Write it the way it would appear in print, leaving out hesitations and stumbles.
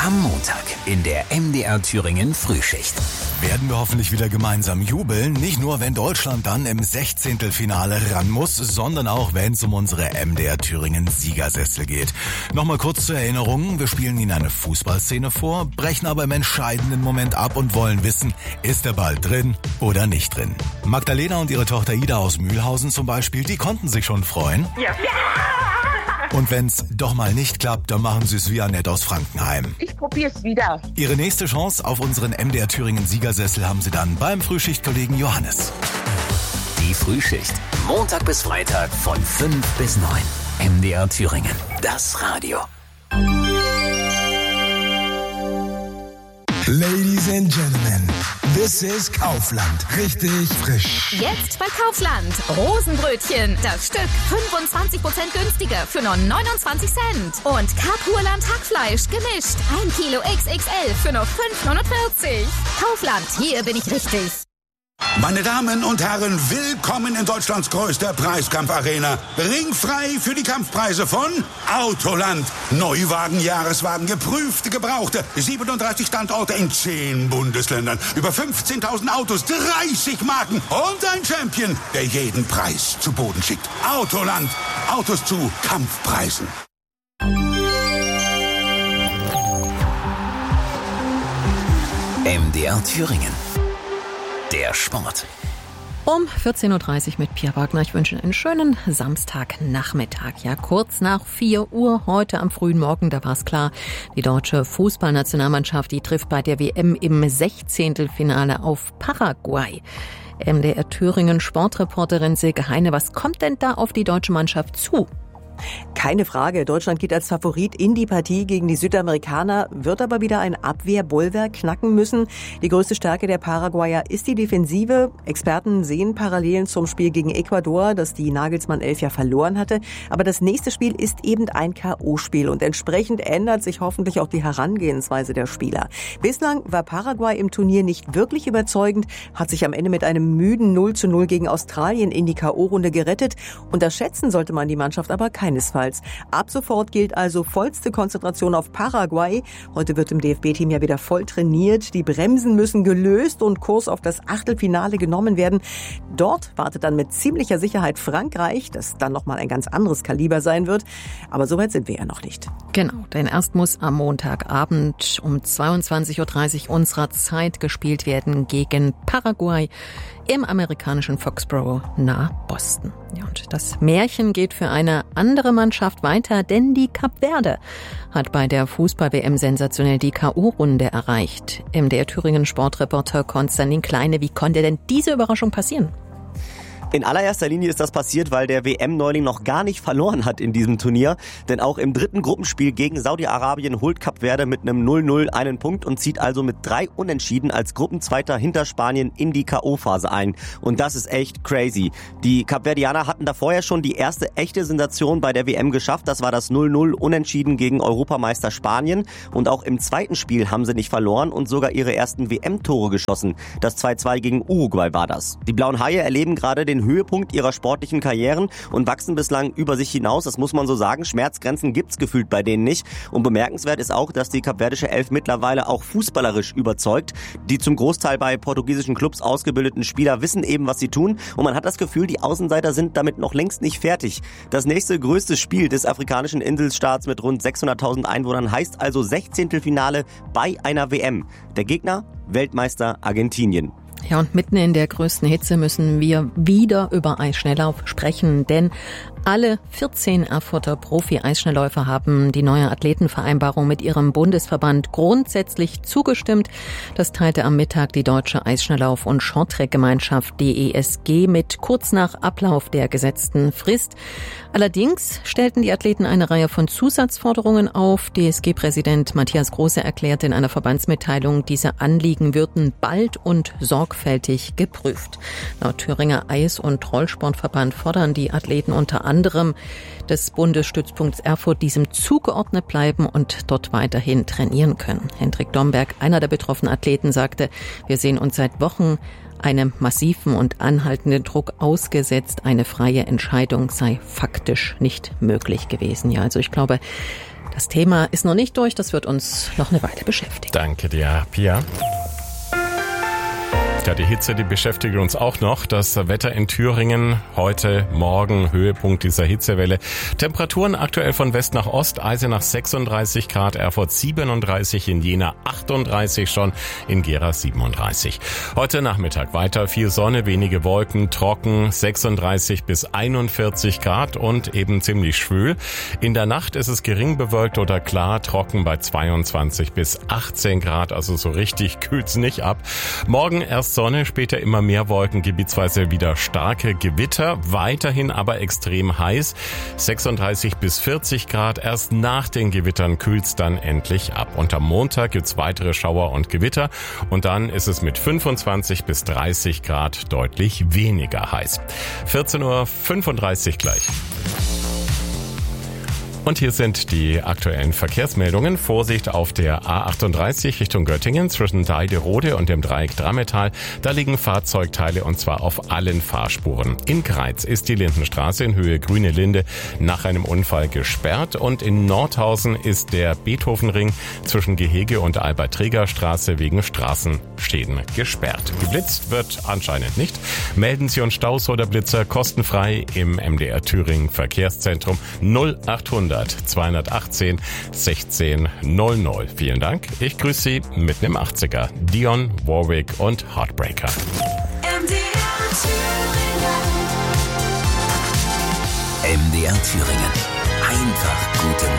Am Montag in der MDR Thüringen Frühschicht. Werden wir hoffentlich wieder gemeinsam jubeln. Nicht nur, wenn Deutschland dann im 16. Finale ran muss, sondern auch, wenn es um unsere MDR Thüringen Siegersessel geht. Nochmal kurz zur Erinnerung. Wir spielen Ihnen eine Fußballszene vor, brechen aber im entscheidenden Moment ab und wollen wissen, ist der Ball drin oder nicht drin. Magdalena und ihre Tochter Ida aus Mühlhausen zum Beispiel, die konnten sich schon freuen. Ja. Und wenn's doch mal nicht klappt, dann machen Sie es wie Annette aus Frankenheim. Ich probier's wieder. Ihre nächste Chance auf unseren MDR Thüringen Siegersessel haben Sie dann beim Frühschichtkollegen Johannes. Die Frühschicht. Montag bis Freitag von 5 bis 9. MDR Thüringen. Das Radio. Ladies and Gentlemen, this is Kaufland. Richtig frisch. Jetzt bei Kaufland. Rosenbrötchen. Das Stück 25% günstiger für nur 29 Cent. Und Kapurland Hackfleisch gemischt. 1 Kilo XXL für nur 5,49. Kaufland, hier bin ich richtig. Meine Damen und Herren, willkommen in Deutschlands größter Preiskampfarena. Ringfrei für die Kampfpreise von Autoland. Neuwagen, Jahreswagen, geprüfte, gebrauchte. 37 Standorte in 10 Bundesländern. Über 15.000 Autos, 30 Marken und ein Champion, der jeden Preis zu Boden schickt. Autoland. Autos zu Kampfpreisen. MDR Thüringen. Der Sport. Um 14.30 Uhr mit Pia Wagner. Ich wünsche einen schönen Samstagnachmittag. Ja, kurz nach 4 Uhr heute am frühen Morgen, da war es klar, die deutsche Fußballnationalmannschaft, die trifft bei der WM im 16. Finale auf Paraguay. MDR Thüringen Sportreporterin Silke Heine, was kommt denn da auf die deutsche Mannschaft zu? Keine Frage, Deutschland geht als Favorit in die Partie gegen die Südamerikaner, wird aber wieder ein Abwehrbollwerk knacken müssen. Die größte Stärke der Paraguayer ist die Defensive. Experten sehen Parallelen zum Spiel gegen Ecuador, das die Nagelsmann 11 ja verloren hatte. Aber das nächste Spiel ist eben ein K.O.-Spiel und entsprechend ändert sich hoffentlich auch die Herangehensweise der Spieler. Bislang war Paraguay im Turnier nicht wirklich überzeugend, hat sich am Ende mit einem müden 0:0 gegen Australien in die K.O.-Runde gerettet. Unterschätzen sollte man die Mannschaft aber keinesfalls. Ab sofort gilt also vollste Konzentration auf Paraguay. Heute wird im DFB-Team ja wieder voll trainiert. Die Bremsen müssen gelöst und Kurs auf das Achtelfinale genommen werden. Dort wartet dann mit ziemlicher Sicherheit Frankreich, das dann nochmal ein ganz anderes Kaliber sein wird. Aber so weit sind wir ja noch nicht. Genau, denn erst muss am Montagabend um 22.30 Uhr unserer Zeit gespielt werden gegen Paraguay im amerikanischen Foxborough nahe Boston. Ja, und das Märchen geht für eine andere Mannschaft weiter, denn die Kap Verde hat bei der Fußball-WM sensationell die K.O.-Runde erreicht. MDR Thüringen Sportreporter Konstantin Kleine, wie konnte denn diese Überraschung passieren? In allererster Linie ist das passiert, weil der WM-Neuling noch gar nicht verloren hat in diesem Turnier. Denn auch im dritten Gruppenspiel gegen Saudi-Arabien holt Kap Verde mit einem 0:0 einen Punkt und zieht also mit 3 Unentschieden als Gruppenzweiter hinter Spanien in die K.O.-Phase ein. Und das ist echt crazy. Die Kapverdianer hatten da vorher schon die erste echte Sensation bei der WM geschafft. Das war das 0:0 Unentschieden gegen Europameister Spanien. Und auch im zweiten Spiel haben sie nicht verloren und sogar ihre ersten WM-Tore geschossen. Das 2:2 gegen Uruguay war das. Die Blauen Haie erleben gerade den Höhepunkt ihrer sportlichen Karrieren und wachsen bislang über sich hinaus, das muss man so sagen. Schmerzgrenzen gibt's gefühlt bei denen nicht. Und bemerkenswert ist auch, dass die kapverdische Elf mittlerweile auch fußballerisch überzeugt. Die zum Großteil bei portugiesischen Clubs ausgebildeten Spieler wissen eben, was sie tun. Und man hat das Gefühl, die Außenseiter sind damit noch längst nicht fertig. Das nächste größte Spiel des afrikanischen Inselstaats mit rund 600.000 Einwohnern heißt also 16. Finale bei einer WM. Der Gegner? Weltmeister Argentinien. Ja, und mitten in der größten Hitze müssen wir wieder über Eisschnelllauf sprechen, denn alle 14 Erfurter Profi-Eisschnellläufer haben die neue Athletenvereinbarung mit ihrem Bundesverband grundsätzlich zugestimmt. Das teilte am Mittag die Deutsche Eisschnelllauf- und Shorttrack-Gemeinschaft DESG mit kurz nach Ablauf der gesetzten Frist. Allerdings stellten die Athleten eine Reihe von Zusatzforderungen auf. DSG-Präsident Matthias Große erklärte in einer Verbandsmitteilung, diese Anliegen würden bald und sorgfältig geprüft. Laut Thüringer Eis- und Rollsportverband fordern die Athleten unter anderem des Bundesstützpunkts Erfurt diesem zugeordnet bleiben und dort weiterhin trainieren können. Hendrik Domberg, einer der betroffenen Athleten, sagte, wir sehen uns seit Wochen einem massiven und anhaltenden Druck ausgesetzt. Eine freie Entscheidung sei faktisch nicht möglich gewesen. Ja, also ich glaube, Das Thema ist noch nicht durch, das wird uns noch eine Weile beschäftigen. Danke dir, Pia. Ja, die Hitze, die beschäftigt uns auch noch. Das Wetter in Thüringen heute, morgen, Höhepunkt dieser Hitzewelle. Temperaturen aktuell von West nach Ost, Eisenach 36 Grad, Erfurt 37, in Jena 38 schon, in Gera 37. Heute Nachmittag weiter viel Sonne, wenige Wolken, trocken, 36 bis 41 Grad und eben ziemlich schwül. In der Nacht ist es gering bewölkt oder klar, trocken bei 22 bis 18 Grad, also so richtig kühlt's nicht ab. Morgen erst Sonne, später immer mehr Wolken, gebietsweise wieder starke Gewitter, weiterhin aber extrem heiß, 36 bis 40 Grad, erst nach den Gewittern kühlt's dann endlich ab. Und am Montag gibt's weitere Schauer und Gewitter und dann ist es mit 25 bis 30 Grad deutlich weniger heiß. 14:35 Uhr gleich. Und hier sind die aktuellen Verkehrsmeldungen. Vorsicht auf der A38 Richtung Göttingen zwischen Deiderode und dem Dreieck Drammetal. Da liegen Fahrzeugteile und zwar auf allen Fahrspuren. In Greiz ist die Lindenstraße in Höhe Grüne Linde nach einem Unfall gesperrt und in Nordhausen ist der Beethovenring zwischen Gehege und Albert-Träger-Straße wegen Straßenschäden gesperrt. Geblitzt wird anscheinend nicht. Melden Sie uns Staus oder Blitzer kostenfrei im MDR Thüringen Verkehrszentrum 0800 218 16 00. Vielen Dank. Ich grüße Sie mitten im 80er. Dion, Warwick und Heartbreaker. MDR Thüringen. Einfach gute Musik.